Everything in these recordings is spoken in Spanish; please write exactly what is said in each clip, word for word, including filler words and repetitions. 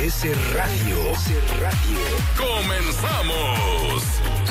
S Radio. M B S Radio. ¡Comenzamos!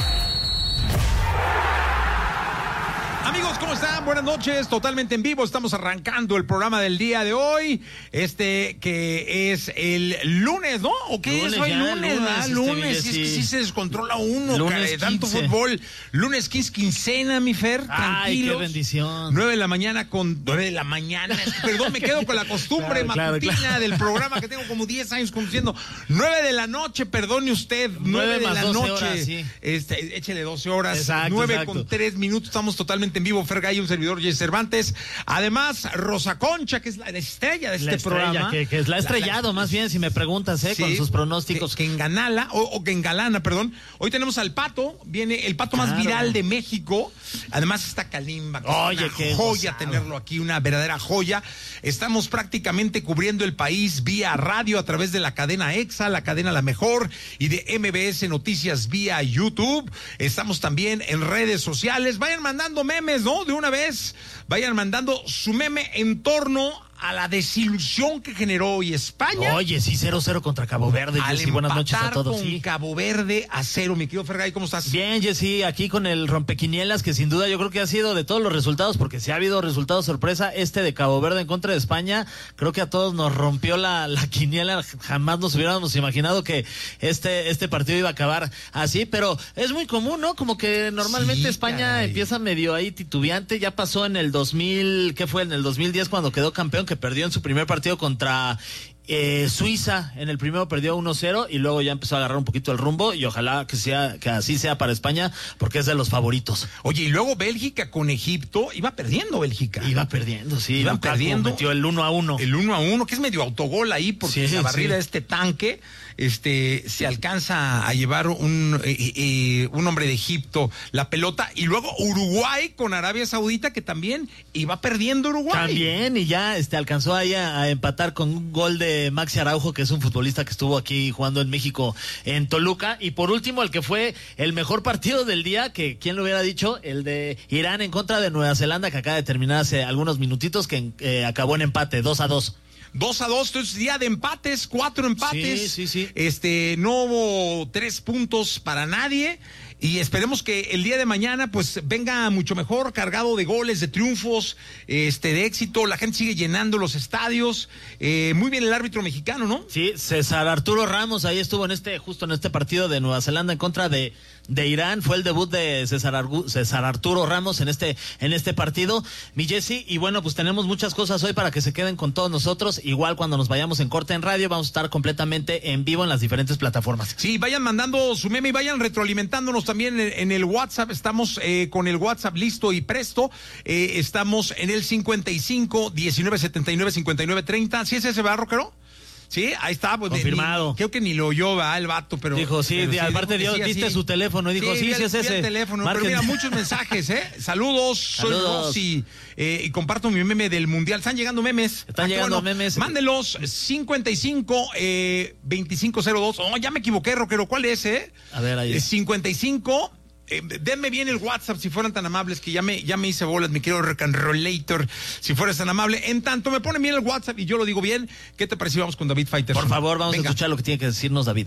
Amigos, ¿cómo están? Buenas noches, totalmente en vivo. Estamos arrancando el programa del día de hoy. Este que es el lunes, ¿no? ¿O qué lunes, es hoy? ya, Lunes, ¿verdad? este, Lunes. sí. Es que sí se descontrola uno, Lunes cara, de tanto quince. fútbol. Lunes quince, quincena, mi Fer. Ay, Tranquilos. qué bendición. nueve de la mañana con nueve de la mañana. Perdón, me quedo con la costumbre Claro, matutina claro, claro. del programa que tengo como diez años conduciendo. nueve de la noche, perdone usted. nueve de más la doce noche. horas, sí. Este, échele doce horas. Exacto, nueve exacto. con tres minutos. Estamos totalmente en vivo. Fer Gay, un servidor, Jesse Cervantes. Además, Rosa Concha, que es la estrella de este La estrella, programa. que, que es la estrellado, La- la- más bien, si me preguntas, ¿eh? Sí, con sus pronósticos. Que, que enganala, o, o que engalana, perdón. Hoy tenemos al Pato, viene el Pato más Claro. viral de México. Además está Kalimba, que Oye, es qué una joya gozado. tenerlo aquí, una verdadera joya. Estamos prácticamente cubriendo el país vía radio a través de la cadena EXA, la cadena La Mejor, y de M B S Noticias vía YouTube. Estamos también en redes sociales. Vayan mandando memes, ¿no? De una vez, vayan mandando su meme en torno a la desilusión que generó hoy España. Oye, sí, cero cero contra Cabo Verde, Al Jessy, buenas noches a empatar todos. con Sí. Cabo Verde a cero, mi querido Fergay, ¿cómo estás? Bien, Jessy, aquí con el rompequinielas, que sin duda yo creo que ha sido de todos los resultados, porque si ha habido resultados sorpresa, este de Cabo Verde en contra de España, creo que a todos nos rompió la, la quiniela, jamás nos hubiéramos imaginado que este, este partido iba a acabar así, pero es muy común, ¿no? Como que normalmente Sí, España caray. empieza medio ahí titubeante, ya pasó en el dos mil, ¿qué fue? En el dos mil diez cuando quedó campeón, que perdió en su primer partido contra eh, Suiza. En el primero perdió uno cero y luego ya empezó a agarrar un poquito el rumbo, y ojalá que sea que así sea para España, porque es de los favoritos. Oye, y luego Bélgica con Egipto, iba perdiendo Bélgica. Iba perdiendo, sí. Iban Lukaku perdiendo. metió el uno a uno. El uno a uno, que es medio autogol ahí, porque Sí, la barrida sí. de este tanque, este, se alcanza a llevar un, eh, eh, un hombre de Egipto la pelota, y luego Uruguay con Arabia Saudita, que también iba perdiendo Uruguay. También, y ya este alcanzó ahí a, a empatar con un gol de Maxi Araujo, que es un futbolista que estuvo aquí jugando en México, en Toluca. Y por último, el que fue el mejor partido del día, que quién lo hubiera dicho, el de Irán en contra de Nueva Zelanda, que acaba de terminar hace algunos minutitos, que eh, acabó en empate, dos a dos. Dos a dos, entonces día de empates, cuatro empates. Sí, sí, sí. Este, no hubo tres puntos para nadie. Y esperemos que el día de mañana pues venga mucho mejor, cargado de goles, de triunfos, este, de éxito. La gente sigue llenando los estadios. Eh, muy bien el árbitro mexicano, ¿no? Sí, César Arturo Ramos ahí estuvo en este, justo en este partido de Nueva Zelanda en contra de, de Irán. Fue el debut de César, Argu, César Arturo Ramos en este, en este partido, mi Jessy. Y bueno, pues tenemos muchas cosas hoy para que se queden con todos nosotros. Igual cuando nos vayamos en corte en radio, vamos a estar completamente en vivo en las diferentes plataformas. Sí, vayan mandando su meme y vayan retroalimentándonos también en, en el WhatsApp. Estamos eh, con el WhatsApp listo y presto. Eh, estamos en el cincuenta y cinco, diecinueve setenta y nueve, cincuenta y nueve treinta. ¿Sí es ese, verdad, Roquero? Sí, ahí está. Pues, confirmado. Ni, creo que ni lo oyó, ¿verdad? El vato, pero... Dijo, sí, pero di, aparte dijo que dio, sí, diste así. su teléfono y dijo, sí, vi sí, el- es vi ese. el teléfono, Marquen. pero mira, muchos mensajes, ¿eh? Saludos, soy Saludos. Rosy, eh, y comparto mi meme del Mundial. Están llegando memes. Están Ah, qué llegando bueno. memes. Mándelos, cincuenta y cinco, veinticinco cero dos. Oh, ya me equivoqué, Roquero. ¿Cuál es, eh? A ver, ahí Eh, es. cincuenta y cinco. Eh, denme bien el WhatsApp si fueran tan amables, que ya me, ya me hice bolas, mi querido rock and rollator, si fueras tan amable. En tanto me ponen bien el WhatsApp y yo lo digo bien, ¿qué te parece? Vamos con David Faitelson. Por favor, vamos Venga. a escuchar lo que tiene que decirnos David.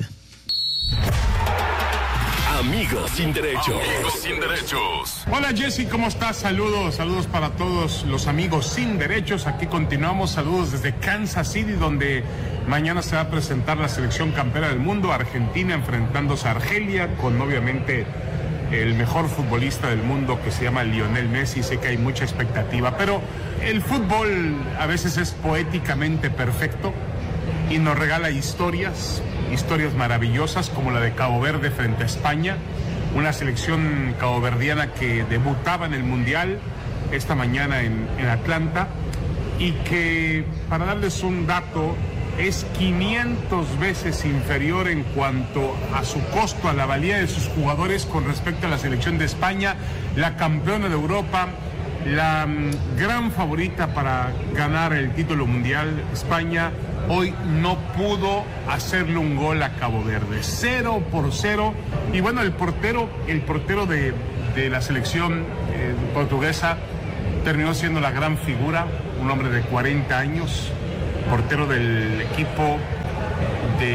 Amigos sin derechos. Amigos sin derechos. Hola Jessy, ¿cómo estás? Saludos, saludos para todos los amigos sin derechos. Aquí continuamos, saludos desde Kansas City, donde mañana se va a presentar la selección campera del mundo, Argentina enfrentándose a Argelia, con obviamente el mejor futbolista del mundo que se llama Lionel Messi. Sé que hay mucha expectativa, pero el fútbol a veces es poéticamente perfecto y nos regala historias, historias maravillosas como la de Cabo Verde frente a España, una selección caboverdiana que debutaba en el Mundial esta mañana en, en Atlanta, y que, para darles un dato, es quinientas veces inferior en cuanto a su costo, a la valía de sus jugadores con respecto a la selección de España, la campeona de Europa, la um, gran favorita para ganar el título mundial. España hoy no pudo hacerle un gol a Cabo Verde, cero por cero. Y bueno, el portero, el portero de, de la selección eh, portuguesa terminó siendo la gran figura, un hombre de cuarenta años, portero del equipo de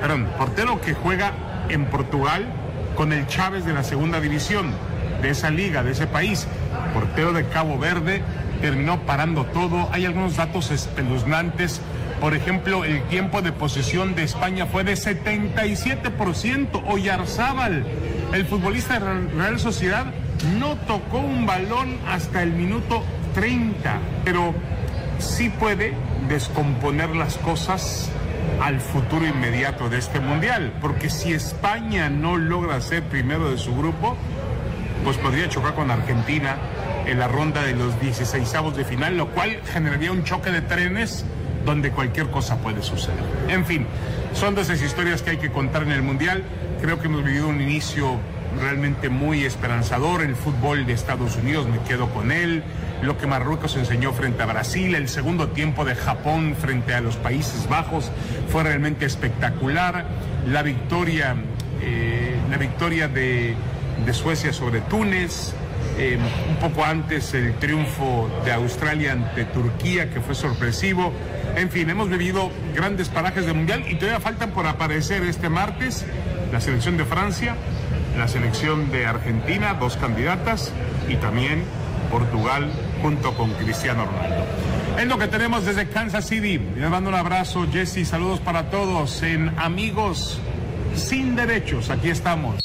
perdón, portero que juega en Portugal con el Chávez de la segunda división de esa liga, de ese país. Portero de Cabo Verde, terminó parando todo. Hay algunos datos espeluznantes. Por ejemplo, el tiempo de posesión de España fue de setenta y siete por ciento. Oyarzábal, el futbolista de Real Sociedad, no tocó un balón hasta el minuto treinta, pero sí puede descomponer las cosas al futuro inmediato de este mundial, porque si España no logra ser primero de su grupo, pues podría chocar con Argentina en la ronda de los dieciseisavos de final, lo cual generaría un choque de trenes donde cualquier cosa puede suceder. En fin, son de esas historias que hay que contar en el mundial. Creo que hemos vivido un inicio realmente muy esperanzador. El fútbol de Estados Unidos, me quedo con él. Lo que Marruecos enseñó frente a Brasil, el segundo tiempo de Japón frente a los Países Bajos fue realmente espectacular. La victoria, eh, la victoria de, de Suecia sobre Túnez. Eh, un poco antes el triunfo de Australia ante Turquía, que fue sorpresivo. En fin, hemos vivido grandes parajes del mundial y todavía faltan por aparecer este martes la selección de Francia, la selección de Argentina, dos candidatas, y también Portugal junto con Cristiano Ronaldo. Es lo que tenemos desde Kansas City. Les mando un abrazo, Jesse, saludos para todos en Amigos Sin Derechos. Aquí estamos.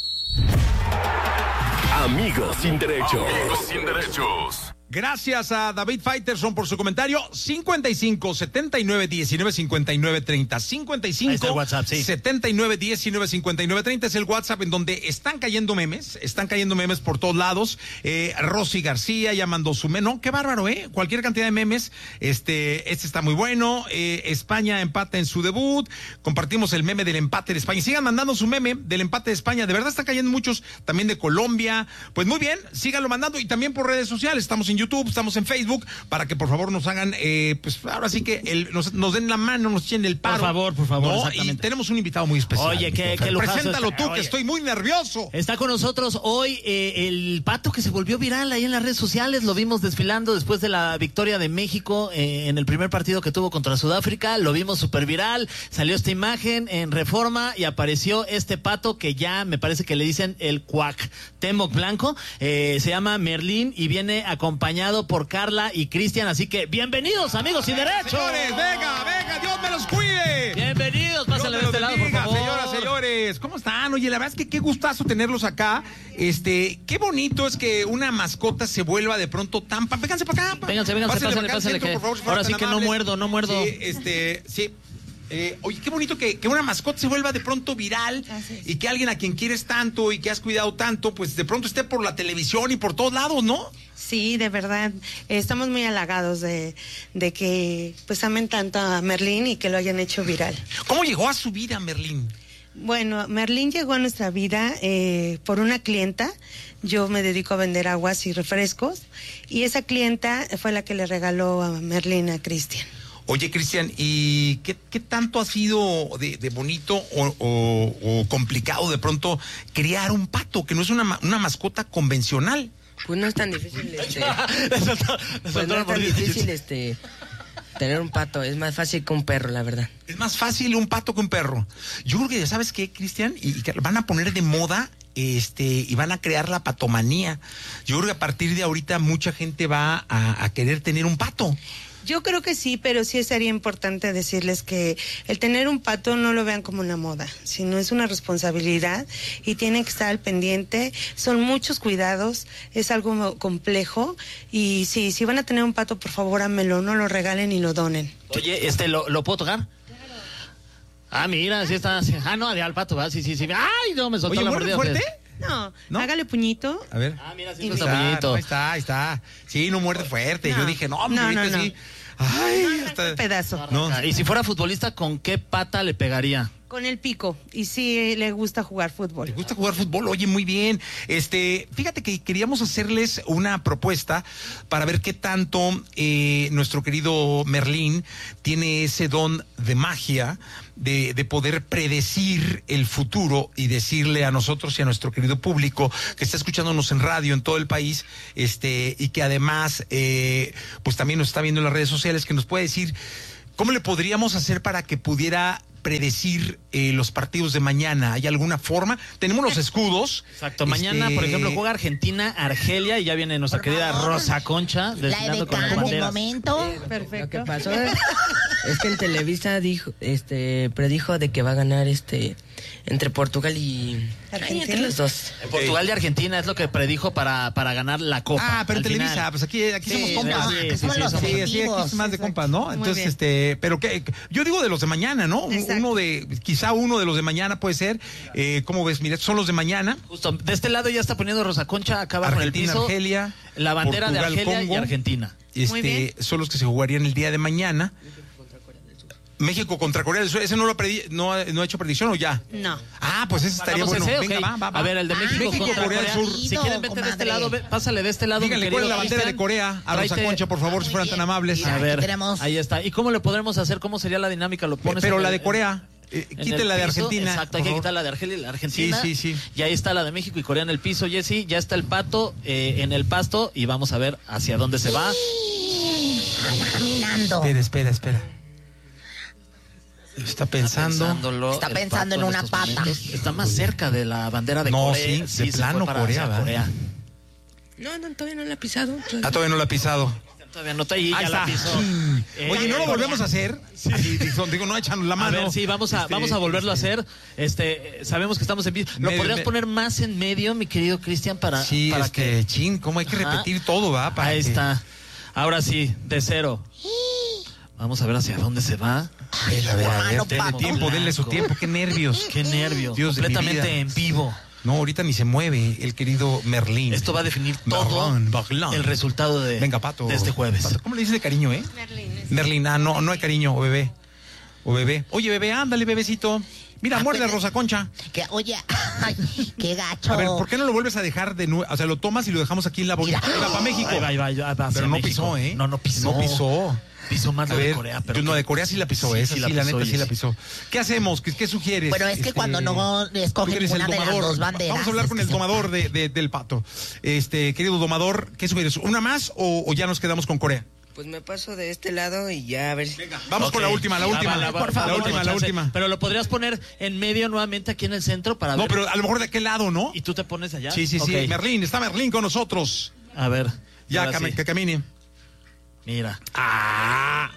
Amigos Sin Derechos. Amigos Sin Derechos. Gracias a David Faitelson por su comentario. cincuenta y cinco, setenta y nueve, diecinueve, cincuenta y nueve, treinta. cincuenta y cinco, Ahí está el WhatsApp, sí. setenta y nueve, diecinueve, cincuenta y nueve, treinta es el WhatsApp en donde están cayendo memes, están cayendo memes por todos lados. Eh, Rosy García ya mandó su meme. No, qué bárbaro, ¿eh? Cualquier cantidad de memes. Este, este está muy bueno. Eh, España empata en su debut. Compartimos el meme del empate de España. Sigan mandando su meme del empate de España. De verdad están cayendo muchos. También de Colombia. Pues muy bien, síganlo mandando. Y también por redes sociales. Estamos en YouTube, estamos en Facebook, para que por favor nos hagan, eh, pues ahora sí que el, nos, nos den la mano, nos echen el paro. Por favor, por favor, ¿no? exactamente. Y tenemos un invitado muy especial. Oye, qué, qué lujazo. Preséntalo tú, Oye, que estoy muy nervioso. Está con nosotros hoy eh, el pato que se volvió viral ahí en las redes sociales. Lo vimos desfilando después de la victoria de México eh, en el primer partido que tuvo contra Sudáfrica. Lo vimos súper viral. Salió esta imagen en Reforma y apareció este pato que ya me parece que le dicen el Cuauhtémoc Blanco. Eh, se llama Merlín y viene acompañado por Carla y Cristian, así que bienvenidos, amigos sin derecho. Señores, venga, venga, Dios me los cuide. Bienvenidos, pásale de este lado, por favor. Señoras, señores, ¿cómo están? Oye, la verdad es que qué gustazo tenerlos acá. Este, qué bonito es que una mascota se vuelva de pronto tan... Vénganse para acá. Vénganse, vénganse, pásale, pásale. Que... Favor, si ahora sí que amables. no muerdo, no muerdo. Sí, este, sí. Eh, oye, qué bonito que, que una mascota se vuelva de pronto viral y que alguien a quien quieres tanto y que has cuidado tanto, pues de pronto esté por la televisión y por todos lados, ¿no? Sí, de verdad, estamos muy halagados de, de que pues amen tanto a Merlín y que lo hayan hecho viral. ¿Cómo llegó a su vida Merlín? Bueno, Merlín llegó a nuestra vida eh, por una clienta. Yo me dedico a vender aguas y refrescos y esa clienta fue la que le regaló a Merlín a Cristian. Oye, Cristian, ¿y qué, qué tanto ha sido de, de bonito o, o, o complicado de pronto criar un pato, que no es una, una mascota convencional? Pues no es tan difícil, este... pues no es tan difícil, este... tener un pato, es más fácil que un perro, la verdad. Es más fácil un pato que un perro. Yo creo que ya sabes qué, Cristian, y, y que van a poner de moda este y van a crear la patomanía. Yo creo que a partir de ahorita mucha gente va a, a querer tener un pato. Yo creo que sí, pero sí sería importante decirles que el tener un pato no lo vean como una moda, sino es una responsabilidad y tienen que estar al pendiente. Son muchos cuidados, es algo complejo y sí, si van a tener un pato, por favor, hámelo, no lo regalen y lo donen. Oye, este, ¿lo, lo puedo tocar? Ah, mira, sí está. Ah, no, de al pato, ¿verdad? Sí, sí, sí. Ay, no, me soltó. Oye, la ¿muerde fuerte? No, ¿no? Hágale puñito. A ver. Ah, mira, sí, ahí está está, puñito. no, ahí está, ahí está. Sí, no muerde fuerte. No. Yo dije, no, no, ahorita no, no. sí. Ay, no, hasta... pedazo. No. Y si fuera futbolista, ¿con qué pata le pegaría? Con el pico, y sí le gusta jugar fútbol. ¿Le gusta jugar fútbol? Oye, muy bien. Este, fíjate que queríamos hacerles una propuesta para ver qué tanto eh, nuestro querido Merlín tiene ese don de magia de, de poder predecir el futuro y decirle a nosotros y a nuestro querido público que está escuchándonos en radio en todo el país, este, y que además, eh, pues también nos está viendo en las redes sociales, que nos puede decir ¿cómo le podríamos hacer para que pudiera predecir eh, los partidos de mañana? ¿Hay alguna forma? Tenemos los escudos. Exacto, mañana, este... por ejemplo, juega Argentina, Argelia, y ya viene nuestra por querida favor. Rosa Concha desfilando con las banderas. Momento. Eh, Perfecto. Lo que pasó es, es que en Televisa dijo, este, predijo de que va a ganar este entre Portugal y Argentina, entre los dos. En Portugal y Argentina es lo que predijo para, para ganar la Copa. Ah, pero en Televisa, final. Pues aquí, aquí sí, somos compas. Sí, sí, sí, sí, sí, somos sí, sí, aquí es más de compas, ¿no? Entonces, este, pero que yo digo de los de mañana, ¿no? Exacto. Uno de, quizá uno de los de mañana puede ser. Eh, ¿Cómo ves? Mira, son los de mañana. Justo, de este lado ya está poniendo Rosa Concha acá abajo en el piso. Argelia, la bandera Portugal, de Argelia Congo, y Argentina. Este, son los que se jugarían el día de mañana. México contra Corea del Sur, ¿ese no lo predi no, ha, no ha hecho predicción o ya? No. Ah, pues ese estaría bueno. Ese, Venga, okay. va, va, va. A ver, el de México, México contra Corea del Sur. Si quieren, vete de este lado, ve, pásale de este lado. Díganle cuál es la bandera de Corea a Rosa Concha, por favor, si fueran tan amables. A ver, ahí está. ¿Y cómo le podremos hacer? ¿Cómo sería la dinámica? Lo pones Pero en la el, de Corea. Eh, quite la de Argentina. Exacto, hay que quitar la de Argelia y la Argentina. Sí, sí, sí. Y ahí está la de México y Corea en el piso, Jessy. Ya está el pato eh, en el pasto y vamos a ver hacia dónde se va. Caminando. Espera, espera, espera. Está pensando. Está pensando en una pata. Momentos. Está más cerca de la bandera de no, Corea. Sí, sí, de plano Corea, Corea. No, no, todavía no la ha pisado. Ah, todavía no la ha pisado. Todavía no está ahí, ya la pisó. Eh, Oye, ¿no lo volvemos a hacer? Sí. Así, digo, no echan la mano. A ver, sí, vamos a, este, vamos a volverlo este, a hacer. Este, sabemos que estamos en vivo. ¿Lo me, podrías me... poner más en medio, mi querido Cristian, para, sí, para este, que... chin, ¿cómo hay que repetir Ajá. todo, va? Para ahí que... está. Ahora sí, de cero. Vamos a ver hacia dónde se va. A ver, a ver, a ver, denle tiempo, denle su tiempo, qué nervios. Qué nervios. Dios completamente en vivo. No, ahorita ni se mueve el querido Merlín. Esto va a definir todo Barlán, Barlán. el resultado de, Venga, Pato, de este jueves. Pato, ¿cómo le dices de cariño, eh? Merlín. Merlín, ah, no, no hay cariño, o bebé. O bebé. Oye, bebé, ándale, bebecito. Mira, ah, muerde pues, a Rosa Concha. Que, oye, ay, qué gacho. A ver, ¿por qué no lo vuelves a dejar de nuevo? O sea, lo tomas y lo dejamos aquí en la bolita. Mira, para México. Ahí va, ahí va, ahí va, pero no México. pisó, ¿eh? No, no pisó. No pisó. Pisó más a lo ver, de Corea, pero. No, de Corea sí la pisó, sí, esa sí, sí, la, la pisó, neta sí la pisó. ¿Qué hacemos? ¿Qué, qué sugieres? Bueno, es que este, cuando no escogen ninguna de las dos banderas. Vamos a hablar con el domador de, de, del Pato. Este, querido domador, ¿qué sugieres? ¿Una más o, o ya nos quedamos con Corea? Pues me paso de este lado y ya a ver. Venga, vamos okay. con la última, la última. La, la, por favor, la última, la última. Pero lo podrías poner en medio nuevamente aquí en el centro para no, ver. No, pero a lo mejor de aquel lado, ¿no? Y tú te pones allá. Sí, sí, okay. sí. Merlín, está Merlín con nosotros. A ver. Ya, cam sí. que camine. Mira. Ah.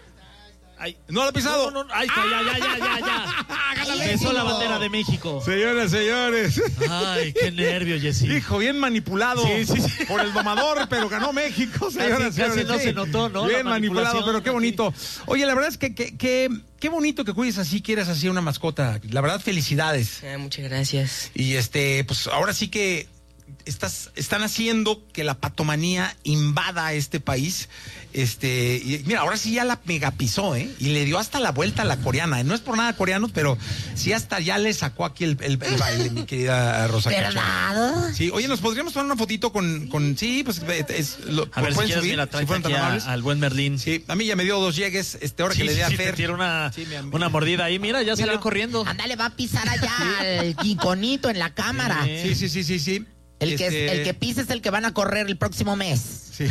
Ay, no lo ha pisado. No, no, no. Ay, ya, ya, ya, ya, ya. Besó la bandera de México. Señoras, señores. Ay, qué nervio, Jessy. Hijo, bien manipulado sí, sí, sí. por el domador, pero ganó México, señoras, casi, casi señores. no sí. se notó, ¿no? Bien manipulado, pero qué bonito. Oye, la verdad es que, que, que qué bonito que cuides así, quieras así una mascota. La verdad, felicidades. Ah, muchas gracias. Y este, pues ahora sí que estás, están haciendo que la patomanía invada este país. Este, y mira, ahora sí ya la megapisó, ¿eh? Y le dio hasta la vuelta a la coreana. No es por nada coreanos, pero sí hasta ya le sacó aquí el, el, el baile, mi querida Rosa Concha. ¿Verdad? Sí, oye, ¿nos podríamos tomar una fotito con, con sí, pues es, lo, a ver, si quieres, subir, mira, si fueron tan amables. Al buen Merlín. Sí, a mí ya me dio dos llegues, este, ahora sí, que le dé a sí, Fer. Te tiró una, sí, una mordida ahí, mira, ya mira. Salió corriendo. Ándale, va a pisar allá al quinconito en la cámara. Sí, sí, sí, sí, sí. El, este... que, el que pise es el que van a correr el próximo mes. Sí.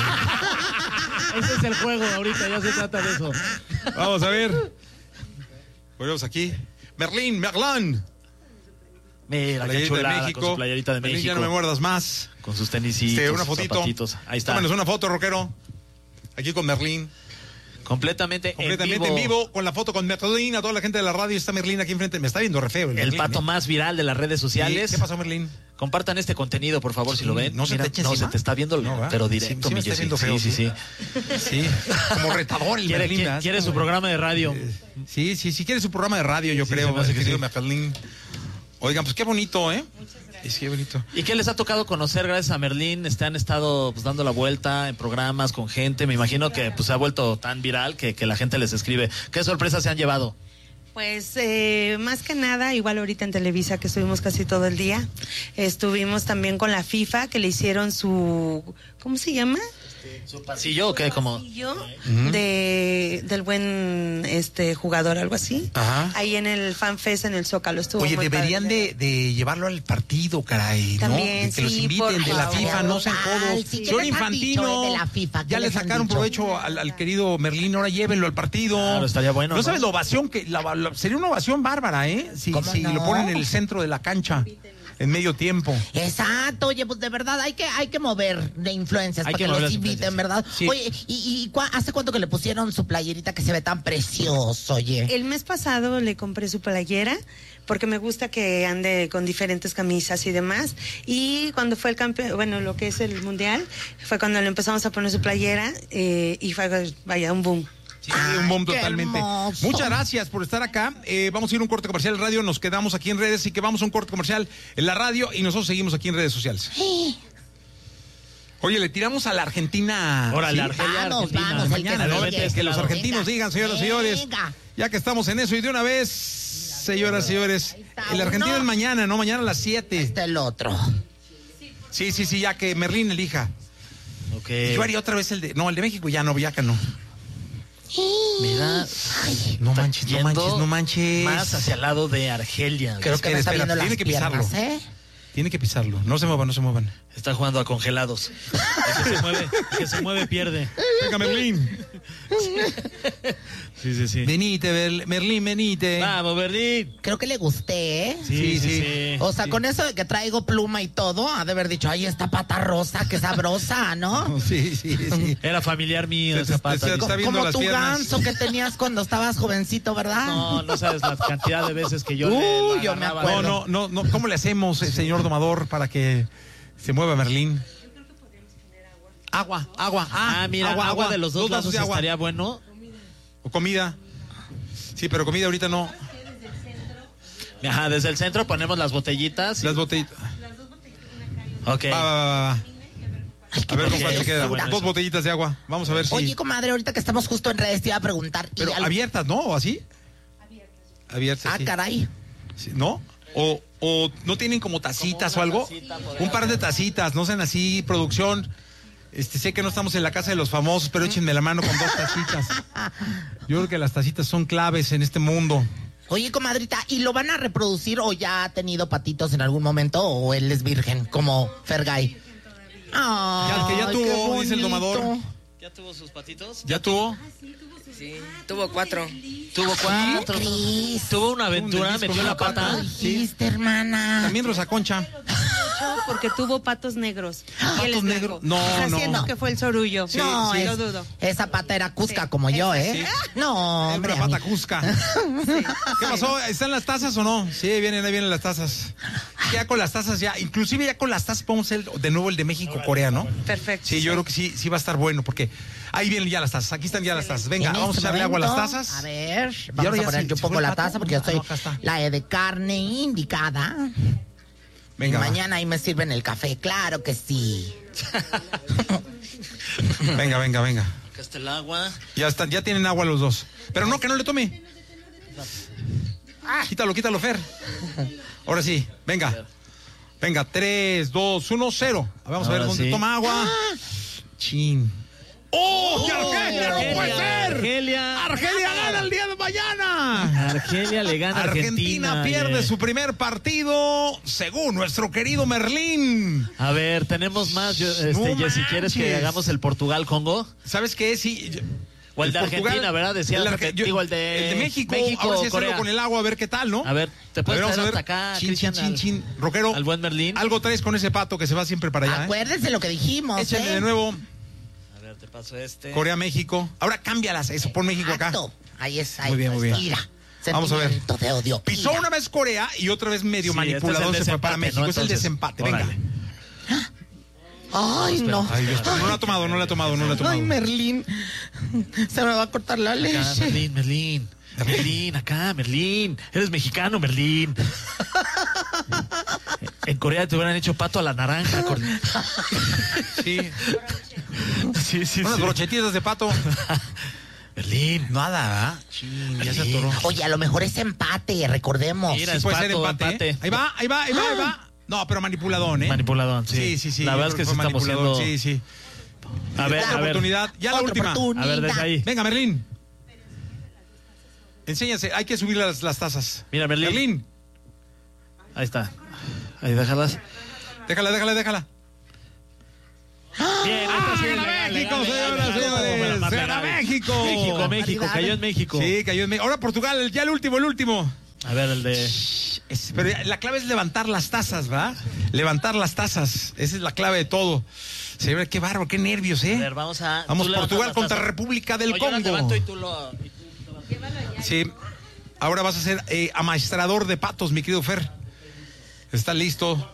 Ese es el juego ahorita, ya se trata de eso. Vamos a ver. Volvemos aquí. Merlín, Merlán. Mira, qué chulada, México. Con su playerita de Merlín, México. ya no me muerdas más. Con sus tenisitos, sí, una fotito. Zapatitos. Ahí está. Tómenos una foto, rockero. Aquí con Merlín. Completamente, Completamente en, vivo. en vivo, con la foto con Merlín, a toda la gente de la radio. Está Merlín aquí enfrente. Me está viendo re feo. El, el Merlín, pato ¿eh? más viral de las redes sociales. Sí. ¿Qué pasó, Merlín? Compartan este contenido, por favor, sí, si lo ven. No se Mira, te eche No, encima. se te está viendo, no, pero directo, sí, sí, mi me está viendo sí, feo, sí, sí, sí. Sí, como retador el quiere, Merlín. Quiere, quiere su programa de radio. Sí, sí, sí, quiere su programa de radio, yo sí, creo. Sí, que sí. Merlín. Oigan, pues qué bonito, ¿eh? Es que bonito. ¿Y qué les ha tocado conocer gracias a Merlín? Este, han estado pues, dando la vuelta en programas con gente. Me imagino que pues, se ha vuelto tan viral que, que la gente les escribe. ¿Qué sorpresas se han llevado? Pues eh, más que nada, igual ahorita en Televisa que estuvimos casi todo el día, estuvimos también con la FIFA que le hicieron su, ¿cómo se llama? ¿Su pasillo o qué? Como... Pasillo de, del buen este jugador, algo así. Ajá. Ahí en el FanFest, en el Zócalo, estuvo Oye, muy deberían padre. de, de llevarlo al partido, caray, También, ¿no? De que los sí, inviten por de la favor. FIFA, no sean Ay, codos. sí, ¿qué Señor les han Infantino, dicho, eh, de la FIFA? ¿Qué ya le les han sacaron dicho? provecho al, al querido Merlín, ahora llévenlo al partido. Claro, estaría bueno, No ¿no? sabes la ovación, que la, la- sería una ovación bárbara, ¿eh? Si, ¿Cómo si no? lo ponen en el centro de la cancha, en medio tiempo. Exacto, oye, pues de verdad hay que hay que mover de influencias Hay para que que, mover los las inviten, influencias. ¿verdad? Sí. Oye, ¿y, y cua- hace cuánto que le pusieron su playerita que se ve tan precioso, oye? El mes pasado le compré su playera porque me gusta que ande con diferentes camisas y demás. Y cuando fue el campeón, bueno, lo que es el mundial, fue cuando le empezamos a poner su playera eh, y fue, vaya, un boom. Sí, un boom qué totalmente. hermoso. Muchas gracias por estar acá. Eh, vamos a ir a un corte comercial en radio, nos quedamos aquí en redes, así que vamos a un corte comercial en la radio y nosotros seguimos aquí en redes sociales. Oye, le tiramos a la Argentina. Órale, ¿sí? Argelia, Vamos, Argentina. vamos, el que Mañana, ¿no? sigue. Que los argentinos Venga, digan, señoras y señores. venga. Ya que estamos en eso y de una vez, señoras y señores, Ahí está el argentino uno. es mañana, ¿no? Mañana a las siete. Este el otro. Sí, sí, sí, ya que Merlín elija. Ok. Yo haría otra vez el de... No, el de México ya no, ya que no. Mira, No está manches, no yendo manches, no manches. más hacia el lado de Argelia. Creo que Espera, me está espera, viendo tiene las que piernas, pisarlo. ¿eh? Tiene que pisarlo. No se muevan, no se muevan. Está jugando a congelados. El que se mueve, el que se mueve pierde. Venga, Merlín. Sí, sí, sí. Venite, Ber- Merlín, venite. Vamos, Berlín. Creo que le gusté, ¿eh? Sí, sí, Sí, sí. O sea, con eso de que traigo pluma y todo, ha de haber dicho, ay, esta pata rosa, qué sabrosa, ¿no? Sí, sí, sí. Era familiar mío Se- esa se- pata. se- dice. está viendo Como las tu piernas. ganso que tenías cuando estabas jovencito, ¿verdad? No, no sabes la cantidad de veces que yo le Uy, lo yo me agarraba. No, acuerdo. no, no, no. ¿Cómo le hacemos, eh, señor domador, para que se mueva Merlín? Agua, agua. Ah, Ah, mira, agua, de los dos, lados de agua. estaría bueno. O comida. Sí, pero comida ahorita no. Ajá, desde el centro ponemos las botellitas. y- Las botellitas. Ok. Va, va, va, va. A ver con cuál se queda. bueno Dos eso. botellitas de agua. Vamos a ver si. Oye, comadre, ahorita que estamos justo en redes te iba a preguntar. y Pero al- abiertas, ¿no? ¿O así? Abiertas. Ah, sí. caray. Sí, ¿no? O, o no tienen como tacitas o algo. Un par de tacitas, no sean así, producción. Este, sé que no estamos en la casa de los famosos, pero échenme la mano con dos tacitas. Yo creo que las tacitas son claves en este mundo. Oye, comadrita, ¿y lo van a reproducir o ya ha tenido patitos en algún momento o él es virgen, como Fergay? Ya, que ya Ay, tuvo, qué dice el domador. bonito. ¿Ya tuvo sus patitos? ¿Ya tuvo? Sí, tuvo cuatro. Tuvo cuatro. Cris, Tuvo una aventura, disco, metió ¿no? la pata. dijiste, hermana. También Rosa Concha. Porque tuvo patos negros. ¿Patos Y él es negros? blanco. No, O sea, no. siento que fue el sorullo. No, sí, es- lo dudo. esa pata era cusca como yo, ¿eh? No, Es hombre. una pata amigo. cusca. ¿Qué pasó? ¿Están las tazas o no? Sí, vienen, ahí vienen las tazas. Ya con las tazas ya, inclusive ya con las tazas podemos hacer de nuevo el de México-Corea, ¿no? Perfecto. Sí, yo creo que sí, sí va a estar bueno, porque ahí vienen ya las tazas, aquí están ya las tazas. Venga, En vamos a este echarle agua a las momento, tazas. A ver, Y vamos ahora a ya poner se- yo se pongo fue el la pato. taza porque yo Ah, soy no, acá está. la de carne indicada. Venga, y va. mañana ahí me sirven el café, claro que sí. venga, venga, venga. Acá está el agua. Ya están, ya tienen agua los dos. Pero no, que no le tome. Ah, quítalo, quítalo, Fer. Ahora sí, venga. Venga, tres, dos, uno, cero. Vamos a ver Ahora dónde sí. toma agua. Chin. ¡Oh! ¡Que Argelia no puede ser! Argelia. ¡Argelia gana el día de mañana! Argelia le gana a Argentina, Argentina. pierde oye. su primer partido, según nuestro querido Merlín. A ver, tenemos más. Yo, este, No Jessy, ¿quieres que manches. hagamos el Portugal-Congo? ¿Sabes qué? Sí. O el de Portugal- Argentina, ¿verdad? Decías, el, porque- Arge- yo- digo, el de el de México. México, Ahora sí hacerlo Corea. con el agua, a ver qué tal, ¿no? A ver, te puedes A ver, traer vamos a hasta ver. acá, Chin, Cristian, chin, chin, al- chin. Rockero. al buen Merlín. Algo traes con ese pato que se va siempre para allá, ¿eh? Acuérdense lo que dijimos. Échale ¿eh? de nuevo. A ver, te paso este. Corea, México. Ahora cámbialas, eso, pon México acá. Exacto. Ahí es, ahí Muy bien, muy bien. Ira. Vamos a ver. Sentimiento de odio. Pisó Ira. una vez Corea y otra vez medio Sí, este manipulador es el se fue para desempate, México. ¿no? Es el Entonces, desempate, órale. venga. Ay, no. Ay, Dios, no la ha tomado, no la ha tomado, no la ha tomado. Ay, Merlín. Se me va a cortar la Acá, leche. Merlín, Merlín. Merlín, acá, Merlín. Eres mexicano, Merlín. En Corea te hubieran hecho pato a la naranja. Cor- Sí. Sí, sí, Unas sí. brochetitas de pato. Merlín. Nada, ¿ah? Chin, ya se Merlín. atoró. Oye, a lo mejor es empate, recordemos. Mira, Sí, es puede ser pato, empate. empate. Ahí va, ahí va, ahí va, ahí va. No, pero manipuladón, ¿eh? Manipuladón, sí. Sí, sí, sí. La yo verdad es creo que sí fue estamos manipulador. siendo Sí, sí. A ver, Otra a ver. oportunidad. Ya la Otra última. oportunidad. A ver, desde ahí. Venga, Merlín. Enséñase, hay que subir las, las tazas. Mira, Merlín. Merlín, Ahí está. Ahí, déjalas. déjala, déjala, déjala. Bien, esta sí es legal, México, legal, señoras, legal, legal, señores. legal, Se legal. gana México. México, México, cayó en México. Sí, cayó en México. Ahora Portugal, ya el último, el último. A ver, el de... Es- pero la clave es levantar las tazas, ¿va? Levantar las tazas. Esa es la clave de todo. Señora, qué bárbaro, qué nervios, ¿eh? A ver, vamos a... Vamos, tú levantas Portugal la contra taza. República del O yo la Congo. levanto y tú lo... y tú- Sí. Ahora vas a ser eh, amaestrador de patos, mi querido Fer. ¿Está listo?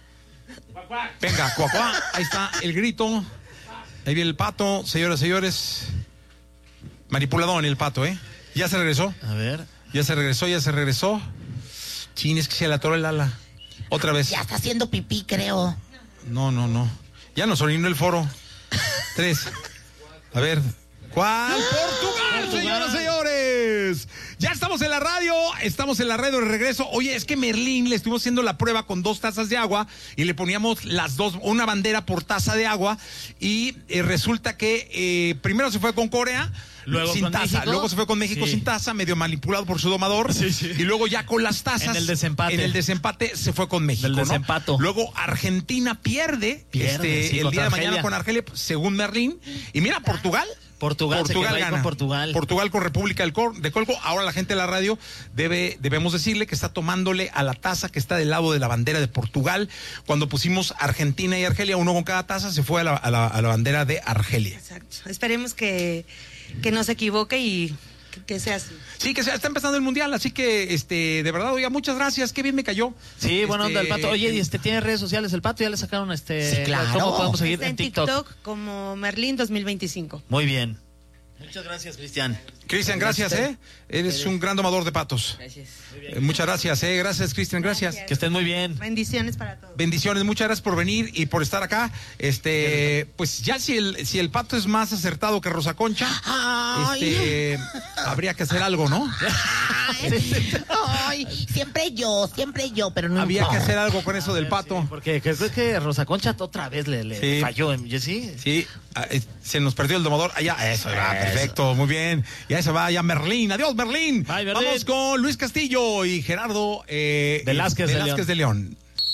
Venga, cuacuá. Ahí está el grito. Ahí viene el pato, señoras y señores. Manipuladón el pato, ¿eh? Ya se regresó. A ver. Ya se regresó, ya se regresó. Chin, es que se le atoró el ala. Otra vez. Ya está haciendo pipí, creo. No, no, no. Ya nos orinó el foro. Tres. A ver. ¿Cuál? Portugal, señoras y señores. Ya estamos en la radio, estamos en la radio de regreso. Oye, es que Merlín le estuvimos haciendo la prueba con dos tazas de agua y le poníamos las dos, una bandera por taza de agua y eh, resulta que eh, primero se fue con Corea. Luego sin con taza, México. luego se fue con México Sí. sin taza, medio manipulado por su domador. Sí, sí. Y luego ya con las tazas. En el desempate. En el desempate se fue con México. Del ¿no? desempato. Luego Argentina pierde, Pierde, este, sí, el contra día de mañana Argelia. con Argelia, según Merlín. Y mira, Portugal. Portugal, se quedó ahí gana. con Portugal. Portugal con República del Cor- de Congo. Ahora la gente de la radio debe, debemos decirle que está tomándole a la taza que está del lado de la bandera de Portugal. Cuando pusimos Argentina y Argelia, uno con cada taza, se fue a la, a la, a la bandera de Argelia. Exacto. Esperemos que, que no se equivoque y que, que sea así. Sí, que se está empezando el mundial, así que este, de verdad, oiga, muchas gracias, qué bien me cayó. Sí, bueno, Este, onda el Pato. Oye, y este tiene redes sociales el Pato, ya le sacaron este... Sí, claro. ¿Cómo podemos seguir Está en en TikTok? TikTok como Merlín dos mil veinticinco. Muy bien. Muchas gracias, Cristian. Cristian, gracias, ¿eh? Eres un gran domador de patos. Gracias. Eh, muchas gracias, ¿eh? Gracias, Cristian, gracias. Que estén muy bien. Bendiciones para todos. Bendiciones, muchas gracias por venir y por estar acá. Este, pues ya si el, si el pato es más acertado que Rosa Concha, Ay. este, eh, habría que hacer algo, ¿no? Ay, ay, siempre yo, siempre yo, pero no Había que importa. hacer algo con eso del pato. Porque creo que Rosa Concha otra vez le, le Sí. falló. ¿Sí? ¿Sí? Sí, ah, eh, se nos perdió el domador. Allá, eso, va, perfecto, muy bien. Ya se va, ya Merlín. Adiós, Merlín. Bye, Merlín. Vamos con Luis Castillo y Gerardo eh, Velázquez de Velázquez de León.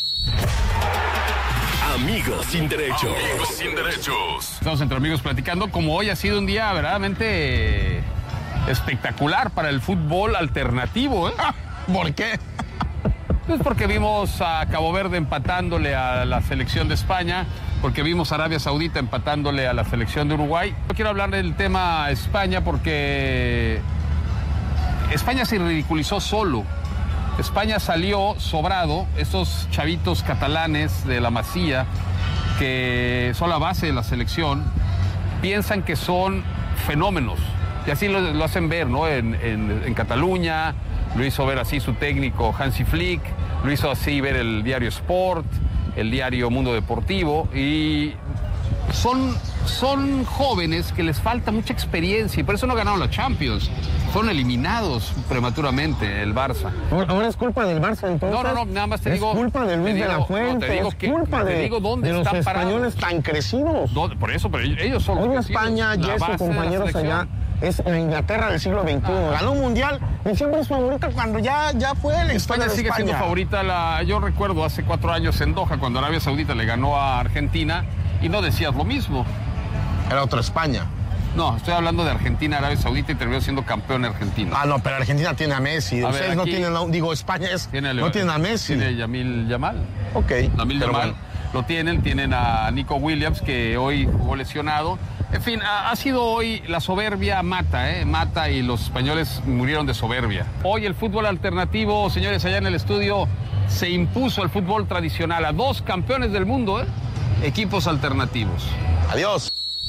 Amigos sin derecho. Amigos sin derechos. Estamos entre amigos platicando, como hoy ha sido un día verdaderamente espectacular para el fútbol alternativo, ¿eh? ¿Por qué? Pues porque vimos a Cabo Verde empatándole a la selección de España, porque vimos a Arabia Saudita empatándole a la selección de Uruguay. Yo quiero hablar del tema España porque España se ridiculizó solo. España salió sobrado, esos chavitos catalanes de la Masía, que son la base de la selección, piensan que son fenómenos. Y así lo, lo hacen ver, ¿no? En, en, en Cataluña, lo hizo ver así su técnico Hansi Flick, lo hizo así ver el diario Sport, el diario Mundo Deportivo, y son, son jóvenes que les falta mucha experiencia y por eso no ganaron la Champions. Fueron eliminados prematuramente el Barça. Ahora es culpa del Barça entonces. No, no, no, nada más te es digo... Es culpa de Luis te digo, de la Fuente, no, te digo es que- culpa te de, digo dónde de los están españoles parados. tan crecidos. ¿Dónde? Por eso, pero ellos son los Hoy crecidos, España, la Jess, base de sus la compañeros selección. allá, es la Inglaterra del siglo veintiuno. Ganó un mundial y siempre es favorita cuando ya, ya fue la historia España de sigue España. siendo favorita. La, yo recuerdo hace cuatro años en Doha, cuando Arabia Saudita le ganó a Argentina, y no decías lo mismo. Era otra España. No, estoy hablando de Argentina, Arabia Saudita, y terminó siendo campeón argentino. Ah, no, pero Argentina tiene a Messi. A Ustedes ver, no aquí- tienen, a- digo, España es, Tiene a no Leo- tienen a Messi. Tiene Yamil Yamal. Ok, Yamil pero Yamal bueno. lo tienen, tienen a Nico Williams, que hoy jugó lesionado. En fin, ha, ha sido hoy la soberbia mata, ¿eh? Mata, y los españoles murieron de soberbia. Hoy el fútbol alternativo, señores, allá en el estudio, se impuso el fútbol tradicional a dos campeones del mundo, ¿eh? Equipos alternativos. Adiós.